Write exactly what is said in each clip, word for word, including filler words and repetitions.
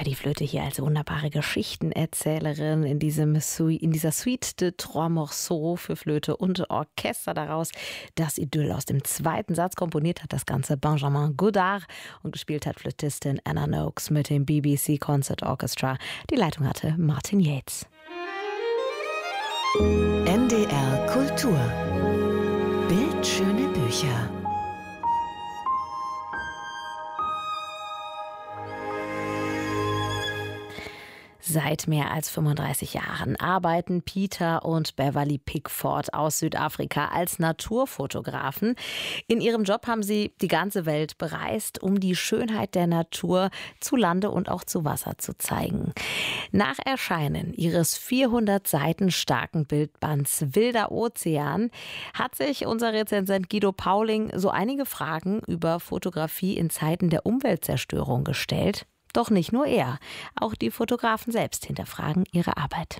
die Flöte hier als wunderbare Geschichtenerzählerin in, diesem Sui- in dieser Suite de Trois Morceaux für Flöte und Orchester. Daraus das Idyll aus dem zweiten Satz. Komponiert hat das Ganze Benjamin Godard und gespielt hat Flötistin Anna Noakes mit dem B B C Concert Orchestra. Die Leitung hatte Martin Yates. N D R Kultur. Bildschöne Bücher. Seit mehr als fünfunddreißig Jahren arbeiten Peter und Beverly Pickford aus Südafrika als Naturfotografen. In ihrem Job haben sie die ganze Welt bereist, um die Schönheit der Natur zu Lande und auch zu Wasser zu zeigen. Nach Erscheinen ihres vierhundert Seiten starken Bildbands Wilder Ozean hat sich unser Rezensent Guido Pauling so einige Fragen über Fotografie in Zeiten der Umweltzerstörung gestellt. Doch nicht nur er, auch die Fotografen selbst hinterfragen ihre Arbeit.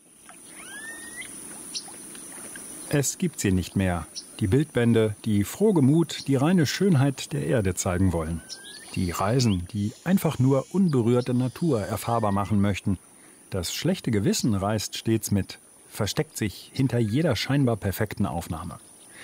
Es gibt sie nicht mehr. Die Bildbände, die frohgemut die reine Schönheit der Erde zeigen wollen. Die Reisen, die einfach nur unberührte Natur erfahrbar machen möchten. Das schlechte Gewissen reist stets mit, versteckt sich hinter jeder scheinbar perfekten Aufnahme.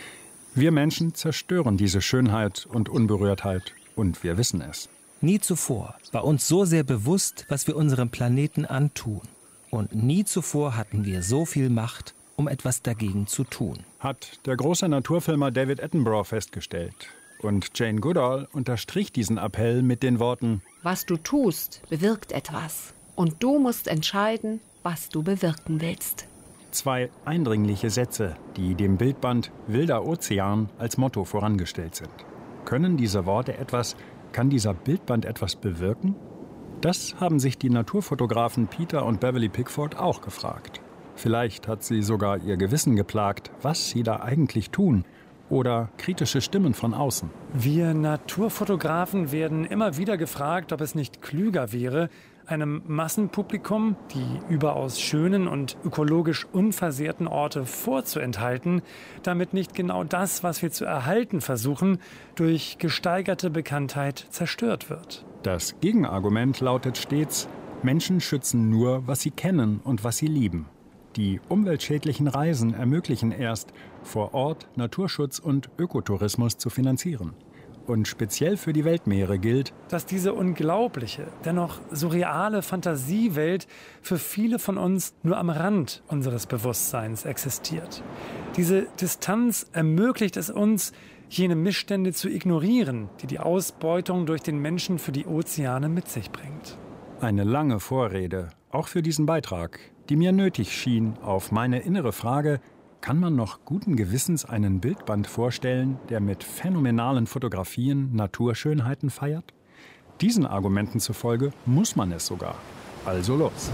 Wir Menschen zerstören diese Schönheit und Unberührtheit und wir wissen es. Nie zuvor war uns so sehr bewusst, was wir unserem Planeten antun. Und nie zuvor hatten wir so viel Macht, um etwas dagegen zu tun. Hat der große Naturfilmer David Attenborough festgestellt. Und Jane Goodall unterstrich diesen Appell mit den Worten: Was du tust, bewirkt etwas. Und du musst entscheiden, was du bewirken willst. Zwei eindringliche Sätze, die dem Bildband Wilder Ozean als Motto vorangestellt sind. Können diese Worte etwas Kann dieser Bildband etwas bewirken? Das haben sich die Naturfotografen Peter und Beverly Pickford auch gefragt. Vielleicht hat sie sogar ihr Gewissen geplagt, was sie da eigentlich tun. Oder kritische Stimmen von außen. Wir Naturfotografen werden immer wieder gefragt, ob es nicht klüger wäre, einem Massenpublikum die überaus schönen und ökologisch unversehrten Orte vorzuenthalten, damit nicht genau das, was wir zu erhalten versuchen, durch gesteigerte Bekanntheit zerstört wird. Das Gegenargument lautet stets: Menschen schützen nur, was sie kennen und was sie lieben. Die umweltschädlichen Reisen ermöglichen erst, vor Ort Naturschutz und Ökotourismus zu finanzieren. Und speziell für die Weltmeere gilt, dass diese unglaubliche, dennoch surreale Fantasiewelt für viele von uns nur am Rand unseres Bewusstseins existiert. Diese Distanz ermöglicht es uns, jene Missstände zu ignorieren, die die Ausbeutung durch den Menschen für die Ozeane mit sich bringt. Eine lange Vorrede, auch für diesen Beitrag, die mir nötig schien auf meine innere Frage: Kann man noch guten Gewissens einen Bildband vorstellen, der mit phänomenalen Fotografien Naturschönheiten feiert? Diesen Argumenten zufolge muss man es sogar. Also los.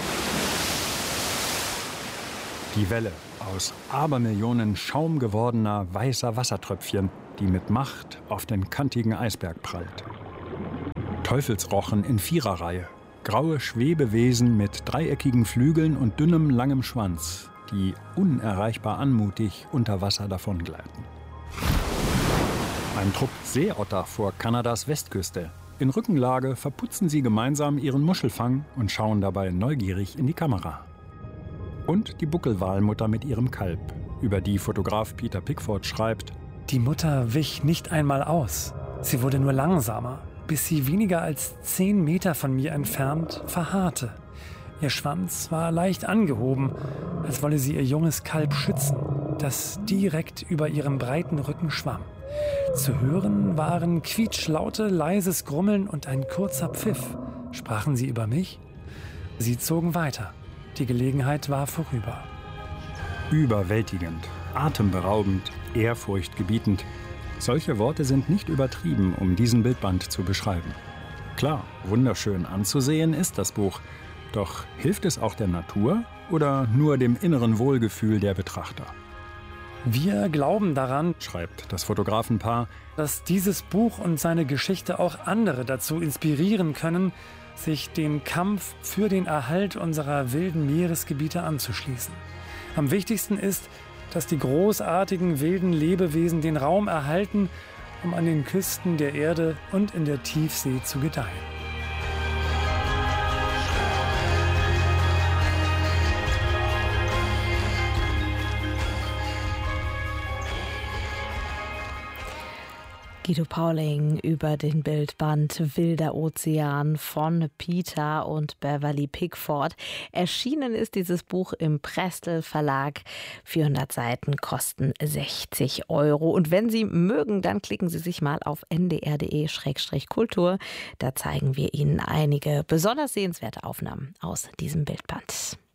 Die Welle aus Abermillionen schaumgewordener weißer Wassertröpfchen, die mit Macht auf den kantigen Eisberg prallt. Teufelsrochen in Viererreihe, graue Schwebewesen mit dreieckigen Flügeln und dünnem, langem Schwanz, die unerreichbar anmutig unter Wasser davongleiten. Ein Trupp Seeotter vor Kanadas Westküste. In Rückenlage verputzen sie gemeinsam ihren Muschelfang und schauen dabei neugierig in die Kamera. Und die Buckelwalmutter mit ihrem Kalb, über die Fotograf Peter Pickford schreibt: Die Mutter wich nicht einmal aus. Sie wurde nur langsamer, bis sie weniger als zehn Meter von mir entfernt verharrte. Ihr Schwanz war leicht angehoben, als wolle sie ihr junges Kalb schützen, das direkt über ihrem breiten Rücken schwamm. Zu hören waren quietschlaute, leises Grummeln und ein kurzer Pfiff. Sprachen sie über mich? Sie zogen weiter. Die Gelegenheit war vorüber. Überwältigend, atemberaubend, ehrfurchtgebietend. Solche Worte sind nicht übertrieben, um diesen Bildband zu beschreiben. Klar, wunderschön anzusehen ist das Buch. Doch hilft es auch der Natur oder nur dem inneren Wohlgefühl der Betrachter? Wir glauben daran, schreibt das Fotografenpaar, dass dieses Buch und seine Geschichte auch andere dazu inspirieren können, sich dem Kampf für den Erhalt unserer wilden Meeresgebiete anzuschließen. Am wichtigsten ist, dass die großartigen wilden Lebewesen den Raum erhalten, um an den Küsten der Erde und in der Tiefsee zu gedeihen. Guido Pauling über den Bildband Wilder Ozean von Peter und Beverly Pickford. Erschienen ist dieses Buch im Prestel Verlag. vierhundert Seiten kosten sechzig Euro. Und wenn Sie mögen, dann klicken Sie sich mal auf n d r punkt d e Schrägstrich Kultur. Da zeigen wir Ihnen einige besonders sehenswerte Aufnahmen aus diesem Bildband.